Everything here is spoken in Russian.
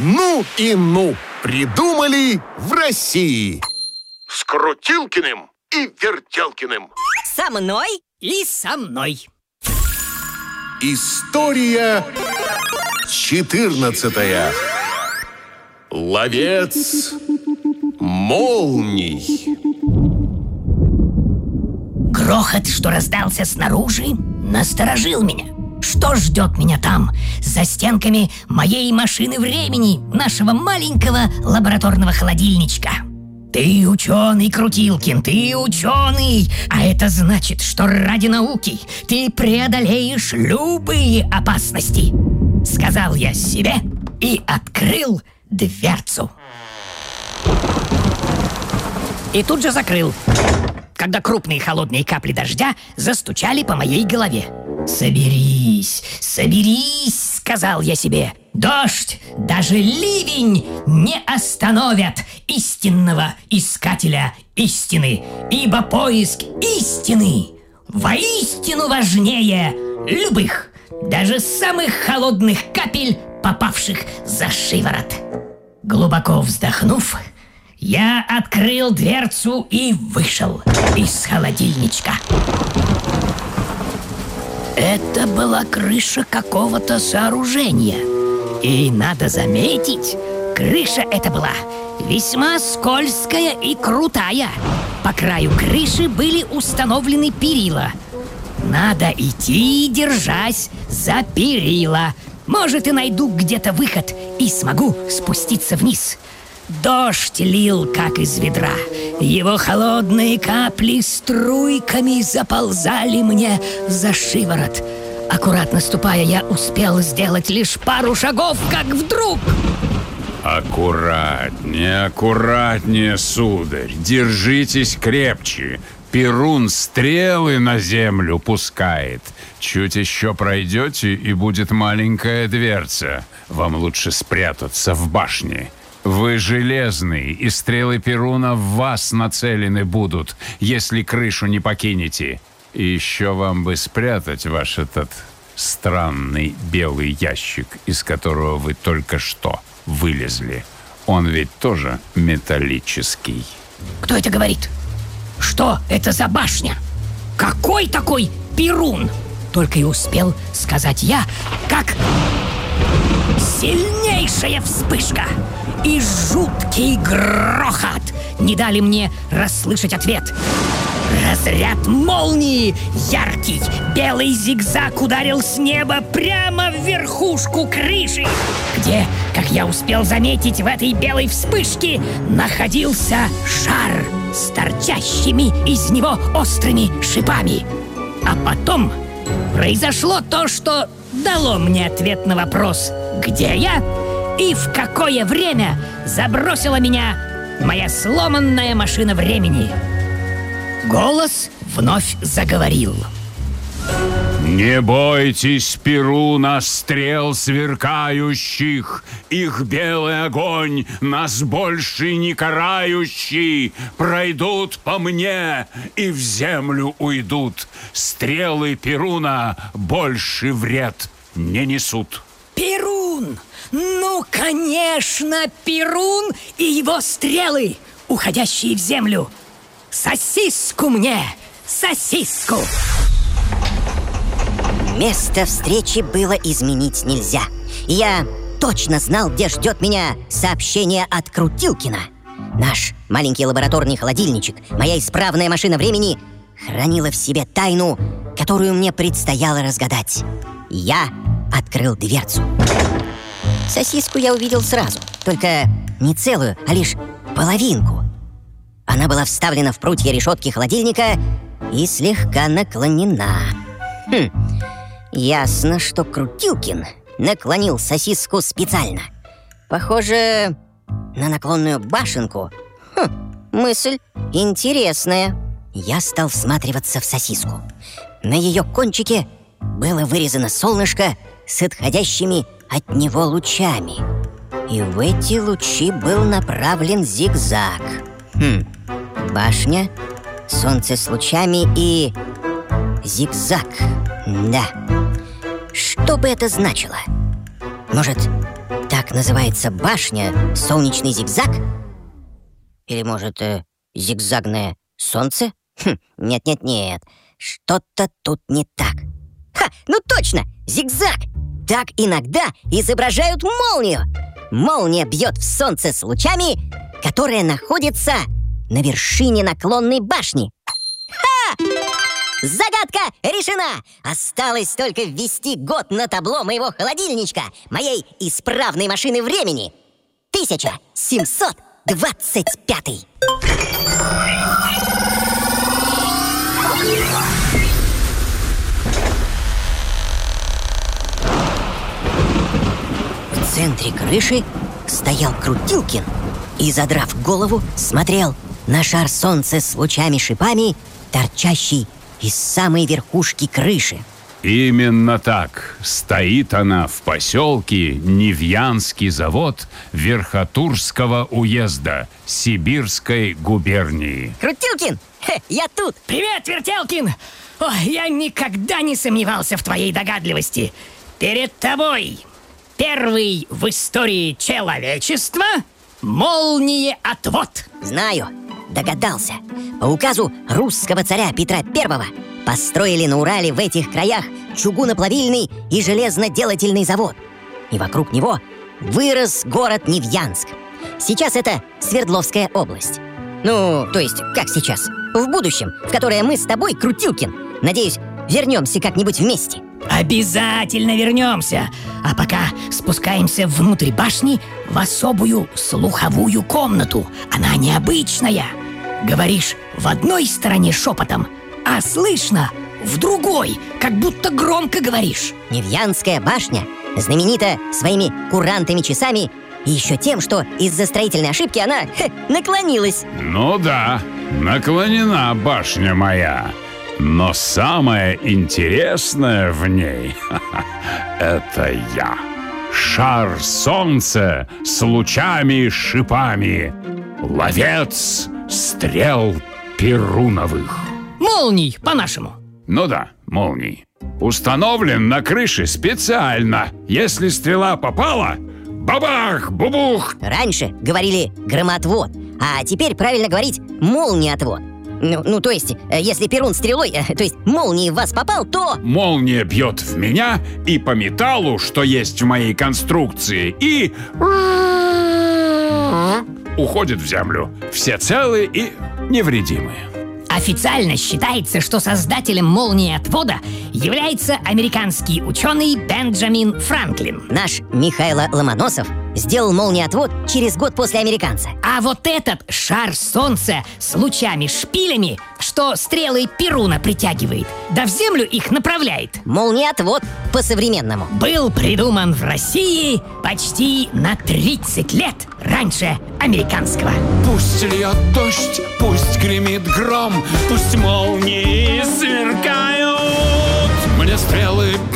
Ну и ну! Придумали в России! С Крутилкиным и Вертелкиным. Со мной и со мной. История 14. Ловец молний. Грохот, что раздался снаружи, насторожил меня. Что ждет меня там, за стенками моей машины времени, нашего маленького лабораторного холодильничка? Ты ученый, Крутилкин, ты ученый! А это значит, что ради науки ты преодолеешь любые опасности. Сказал я себе и открыл дверцу. И тут же закрыл, когда крупные холодные капли дождя застучали по моей голове. «Соберись, соберись!» — сказал я себе. «Дождь, даже ливень не остановят истинного искателя истины, ибо поиск истины воистину важнее любых, даже самых холодных капель, попавших за шиворот». Глубоко вздохнув, я открыл дверцу и вышел из холодильничка. Это была крыша какого-то сооружения. И надо заметить, крыша эта была весьма скользкая и крутая. По краю крыши были установлены перила. Надо идти, держась за перила. Может, и найду где-то выход и смогу спуститься вниз. Дождь лил, как из ведра. Его холодные капли струйками заползали мне за шиворот. Аккуратно ступая, я успел сделать лишь пару шагов, как вдруг... Аккуратнее, аккуратнее, сударь. Держитесь крепче. Перун стрелы на землю пускает. Чуть еще пройдете, и будет маленькая дверца. Вам лучше спрятаться в башне. Вы железный, и стрелы Перуна в вас нацелены будут, если крышу не покинете. И еще вам бы спрятать ваш этот странный белый ящик, из которого вы только что вылезли. Он ведь тоже металлический. Кто это говорит? Что это за башня? Какой такой Перун? Только и успел сказать я, как сильнейшая вспышка и жуткий грохот не дали мне расслышать ответ. Разряд молнии, яркий белый зигзаг ударил с неба прямо в верхушку крыши, где, как я успел заметить в этой белой вспышке, находился шар с торчащими из него острыми шипами. А потом произошло то, что дало мне ответ на вопрос, где я и в какое время забросила меня моя сломанная машина времени. Голос вновь заговорил. Не бойтесь, Перуна, стрел сверкающих, их белый огонь нас больше не карающий. Пройдут по мне и в землю уйдут. Стрелы Перуна больше вред не несут. Перун! Ну, конечно, Перун и его стрелы, уходящие в землю. Сосиску мне! Сосиску! Место встречи было изменить нельзя. Я точно знал, где ждет меня сообщение от Крутилкина. Наш маленький лабораторный холодильничек, моя исправная машина времени, хранила в себе тайну, которую мне предстояло разгадать. Я открыл дверцу. Сосиску я увидел сразу, только не целую, а лишь половинку. Она была вставлена в прутья решетки холодильника и слегка наклонена. Ясно, что Крутилкин наклонил сосиску специально. Похоже на наклонную башенку. Мысль интересная. Я стал всматриваться в сосиску. На ее кончике было вырезано солнышко с отходящими от него лучами. И в эти лучи был направлен зигзаг. Башня, солнце с лучами и зигзаг. Да. Что бы это значило? Может, так Так называется башня «Солнечный зигзаг»? Или, может, зигзагное солнце? Нет. Что-то тут не так. Ну точно! Зигзаг! Так иногда изображают молнию. Молния бьет в солнце с лучами, которые находятся на вершине наклонной башни. Загадка решена! Осталось только ввести год на табло моего холодильничка, моей исправной машины времени. 1725. В центре крыши стоял Крутилкин и, задрав голову, смотрел на шар солнца с лучами-шипами, торчащий из самой верхушки крыши. Именно так стоит она в поселке Невьянский завод Верхотурского уезда Сибирской губернии. Крутилкин, я тут! Привет, Вертелкин! Ой, я никогда не сомневался в твоей догадливости. Перед тобой первый в истории человечества молниеотвод. Знаю, догадался. По указу русского царя Петра I построили на Урале в этих краях чугуноплавильный и железноделательный завод. И вокруг него вырос город Невьянск. Сейчас это Свердловская область. Ну, то есть, как сейчас? В будущем, в которое мы с тобой, Крутилкин, надеюсь, вернемся как-нибудь вместе. Обязательно вернемся. А пока спускаемся внутрь башни в особую слуховую комнату. Она необычная. Говоришь в одной стороне шепотом, а слышно в другой, как будто громко говоришь. Невьянская башня знаменита своими курантными часами и еще тем, что из-за строительной ошибки она наклонилась. Ну да, наклонена башня моя. Но самое интересное в ней — это я. Шар солнца с лучами и шипами. Ловец стрел перуновых. Молний, по-нашему. Ну да, молний. Установлен на крыше специально. Если стрела попала, бабах, бубух. Раньше говорили громотвод, а теперь правильно говорить молниеотвод. Ну, то есть, если перун стрелой, то есть молнией в вас попал, то... Молния бьет в меня и по металлу, что есть в моей конструкции, и... уходит в землю. Все целы и невредимы. Официально считается, что создателем молниеотвода является американский ученый Бенджамин Франклин. Наш Михайло Ломоносов сделал молниеотвод через год после американца. А вот этот шар солнца с лучами-шпилями, что стрелы Перуна притягивает, да в землю их направляет, молниеотвод по-современному, был придуман в России почти на 30 лет раньше американского. Пусть льет дождь, пусть гремит гром, пусть молнии сверкают. Мне стрелы